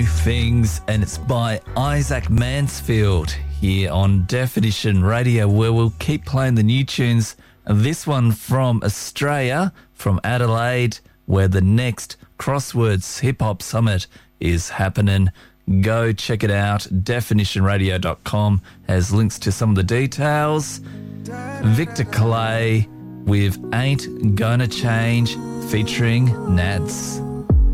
New Things, and it's by Isaac Mansfield here on Definition Radio, where we'll keep playing the new tunes. This one from Australia, from Adelaide, where the next Crosswords Hip Hop Summit is happening. Go check it out. Definitionradio.com has links to some of the details. Victor Clay with Ain't Gonna Change featuring Nads.